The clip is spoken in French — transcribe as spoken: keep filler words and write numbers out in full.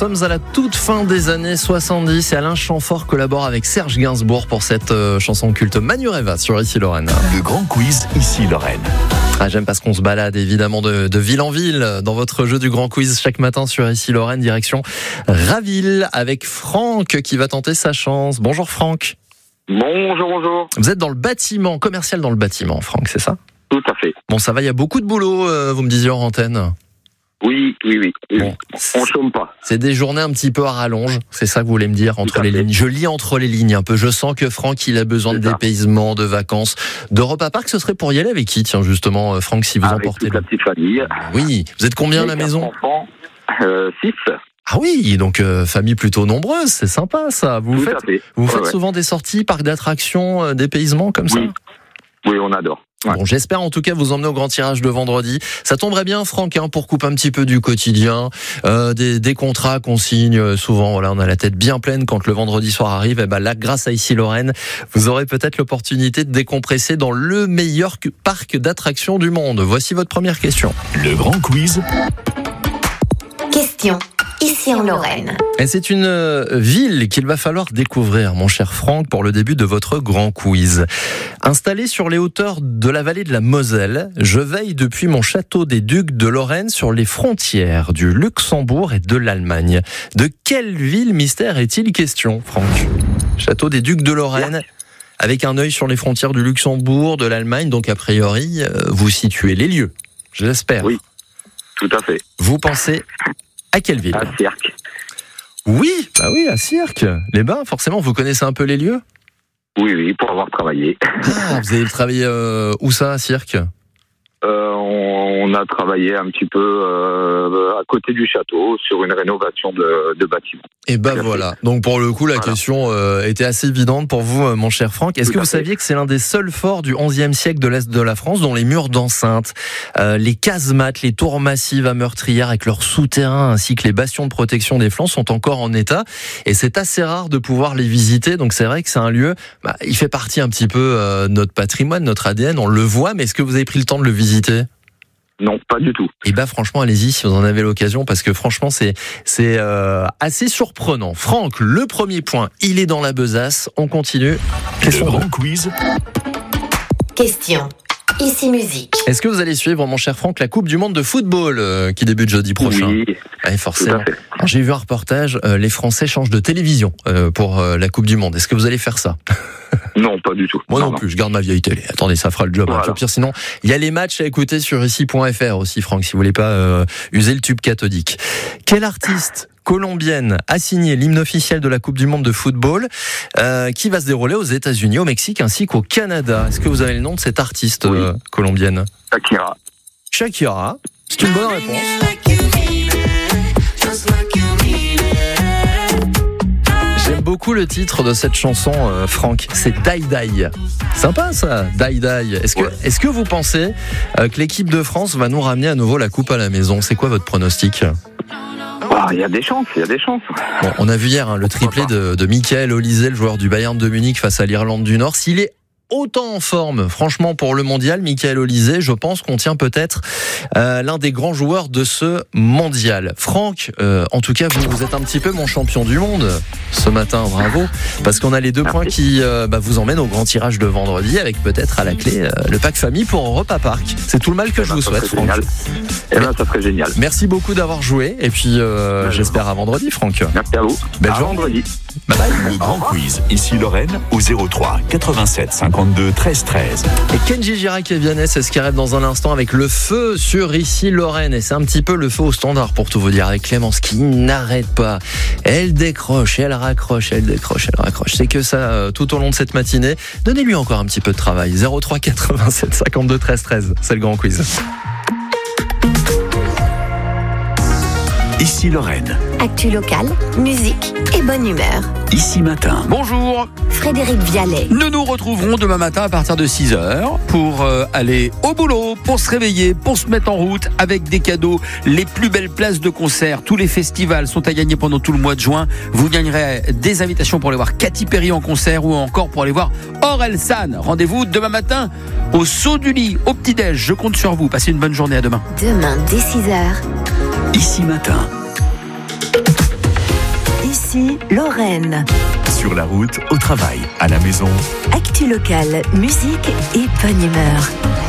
sommes à la toute fin des années soixante-dix et Alain Chamfort collabore avec Serge Gainsbourg pour cette euh, chanson culte Manureva sur Ici Lorraine. Le grand quiz Ici Lorraine. Ah, j'aime parce qu'on se balade évidemment de, de ville en ville dans votre jeu du grand quiz chaque matin sur Ici Lorraine, direction Raville avec Franck qui va tenter sa chance. Bonjour Franck. Bonjour, bonjour. Vous êtes dans le bâtiment, commercial dans le bâtiment, Franck, c'est ça ? Tout à fait. Bon, ça va, il y a beaucoup de boulot, euh, vous me disiez hors antenne. Oui, oui, oui. oui. Bon, on chôme pas. C'est des journées un petit peu à rallonge, c'est ça que vous voulez me dire, entre les fait. lignes. Je lis entre les lignes un peu. Je sens que Franck, il a besoin C'est de ça. dépaysement, de vacances, de repas parc. Ce serait pour y aller avec qui, tiens, justement, Franck, si vous Avec emportez toute la petite famille. Oui, vous êtes combien à la Les quatre maison ? enfants, euh, six. Ah oui, donc euh, famille plutôt nombreuse, c'est sympa ça. Vous Tout faites, à fait. vous Ouais, faites ouais. souvent des sorties, parcs d'attractions, euh, dépaysement comme ça ? Oui. Oui, on adore. Ouais. Bon, j'espère en tout cas vous emmener au grand tirage de vendredi. Ça tomberait bien, Franck, hein, pour couper un petit peu du quotidien, euh, des, des contrats qu'on signe euh, souvent. Voilà, on a la tête bien pleine quand le vendredi soir arrive. Et ben là, grâce à Ici Lorraine, vous aurez peut-être l'opportunité de décompresser dans le meilleur parc d'attractions du monde. Voici votre première question. Le grand quiz Question. Ici en Lorraine. Et c'est une euh, ville qu'il va falloir découvrir, mon cher Franck, pour le début de votre grand quiz. Installé sur les hauteurs de la vallée de la Moselle, je veille depuis mon château des Ducs de Lorraine sur les frontières du Luxembourg et de l'Allemagne. De quelle ville mystère est-il question, Franck ? Château des Ducs de Lorraine, avec un œil sur les frontières du Luxembourg, de l'Allemagne, donc a priori, euh, vous situez les lieux, je l'espère. Oui. Tout à fait. Vous pensez à quelle ville ? À Cirque. Oui, bah oui, à Cirque. Les Bains, forcément, vous connaissez un peu les lieux ? Oui, oui, pour avoir travaillé. Ah, vous avez travaillé euh, où ça, à Cirque ? Euh, on, on a travaillé un petit peu euh, à côté du château sur une rénovation de, de bâtiment. Et bah Tout à voilà. Donc pour le coup, la Voilà. question euh, était assez évidente pour vous, euh, mon cher Franck. Est-ce Tout que à vous fait. saviez que c'est l'un des seuls forts du onzième siècle de l'Est de la France, dont les murs d'enceinte, euh, les casemates, les tours massives à meurtrières avec leurs souterrains, ainsi que les bastions de protection des flancs sont encore en état. Et c'est assez rare de pouvoir les visiter. Donc c'est vrai que c'est un lieu, bah, il fait partie un petit peu euh, de notre patrimoine, notre A D N, on le voit. Mais est-ce que vous avez pris le temps de le visiter ? Non, pas du tout. Et bah franchement, allez-y si vous en avez l'occasion, parce que franchement, c'est c'est euh, assez surprenant. Franck, le premier point, il est dans la besace. On continue. Le Question deux. grand quiz Question. Ici musique. Est-ce que vous allez suivre, mon cher Franck, la Coupe du Monde de football euh, qui débute jeudi prochain ? Oui, Ouais, tout forcément. à fait. Alors, j'ai vu un reportage, euh, les Français changent de télévision euh, pour euh, la Coupe du Monde. Est-ce que vous allez faire ça ? Non, pas du tout. Moi non, plus, je garde ma vieille télé. Attendez, ça fera le job. Voilà. Hein. Au pire, sinon, il y a les matchs à écouter sur ici point f r aussi, Franck, si vous voulez pas euh, user le tube cathodique. Quel artiste colombienne a signé l'hymne officiel de la Coupe du Monde de football euh, qui va se dérouler aux États-Unis, au Mexique ainsi qu'au Canada ? Est-ce que vous avez le nom de cette artiste Oui. euh, colombienne ? Shakira. Shakira. C'est une bonne réponse. J'aime beaucoup le titre de cette chanson, euh, Franck. C'est Die Die. Sympa ça, Die Die. Est-ce que, Ouais. est-ce que vous pensez euh, que l'équipe de France va nous ramener à nouveau la coupe à la maison ? C'est quoi votre pronostic ? Ah, il y a des chances, il y a des chances. Bon, on a vu hier hein, le triplé de, de Michael Olise, le joueur du Bayern de Munich face à l'Irlande du Nord. S'il est autant en forme, franchement, pour le mondial, Michael Olise, je pense qu'on tient peut-être euh, l'un des grands joueurs de ce mondial. Franck, euh, en tout cas, vous, vous êtes un petit peu mon champion du monde ce matin, bravo, parce qu'on a les deux Merci. points qui euh, bah, vous emmènent au grand tirage de vendredi, avec peut-être à la clé euh, le pack famille pour Repas Parc. C'est tout le mal que Eh je ben, vous ça souhaite, serait Franck. génial. Eh ben, ça serait génial. Merci beaucoup d'avoir joué, et puis euh, Ouais, j'espère à vendredi, Franck. Merci à vous. Belle à journée. vendredi. Bye bye. Le grand quiz Ici Lorraine au zéro trois quatre-vingt-sept cinquante-deux treize treize. Et Kenji Girac et Vianney, c'est ce qui arrive dans un instant avec le feu sur Ici Lorraine. Et c'est un petit peu le feu au standard pour tout vous dire, avec Clémence qui n'arrête pas. Elle décroche, elle raccroche, elle décroche, elle raccroche. C'est que ça euh, tout au long de cette matinée. Donnez-lui encore un petit peu de travail. zéro trois quatre-vingt-sept cinquante-deux treize treize. C'est le grand quiz. Ici Lorraine. Actu locale, musique et bonne humeur. Ici matin. Bonjour, Frédéric Vialet. nous nous retrouverons demain matin à partir de six heures pour euh, aller au boulot, pour se réveiller, pour se mettre en route avec des cadeaux, les plus belles places de concert. Tous les festivals sont à gagner pendant tout le mois de juin. Vous gagnerez des invitations pour aller voir Katy Perry en concert ou encore pour aller voir Orelsan. Rendez-vous demain matin au saut du lit, au petit-déj. Je compte sur vous. Passez une bonne journée, à demain. Demain dès six heures. Ici matin. Ici, Lorraine. Sur la route, au travail, à la maison. Actu locale, musique et bonne humeur.